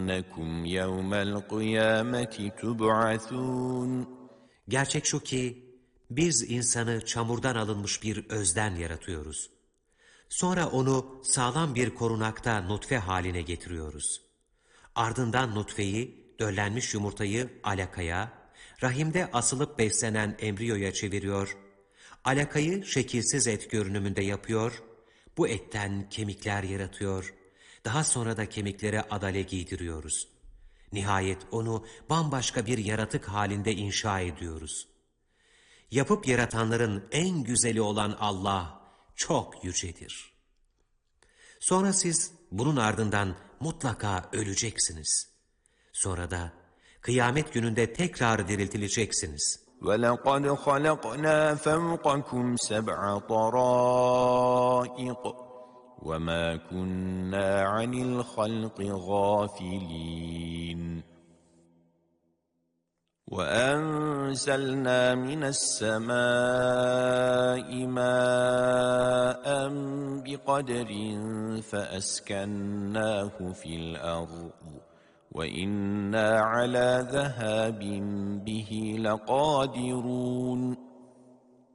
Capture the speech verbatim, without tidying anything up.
إنكم يوم القيامة تبعثون. Gerçek şu ki biz insanı çamurdan alınmış bir özden yaratıyoruz. Sonra onu sağlam bir korunakta nutfe haline getiriyoruz. Ardından nutfeyi, döllenmiş yumurtayı alakaya, rahimde asılıp beslenen embriyoya çeviriyor, alakayı şekilsiz et görünümünde yapıyor, bu etten kemikler yaratıyor, daha sonra da kemiklere adale giydiriyoruz. Nihayet onu bambaşka bir yaratık halinde inşa ediyoruz. Yapıp yaratanların en güzeli olan Allah çok yücedir. Sonra siz bunun ardından mutlaka öleceksiniz. Sonra da kıyamet gününde tekrar diriltileceksiniz. وَلَقَدْ خَلَقْنَا فَوْقَكُمْ سَبْعَ طَرَائِقَ وَمَا كُنَّا عَنِ الْخَلْقِ غَافِلِينَ وَأَنزَلْنَا مِنَ السَّمَاءِ مَاءً بِقَدَرٍ فَأَسْكَنَّاهُ فِي الْأَرْضِ وَإِنَّا عَلَى ذَهَابٍ بِهِ لَقَادِرُونَ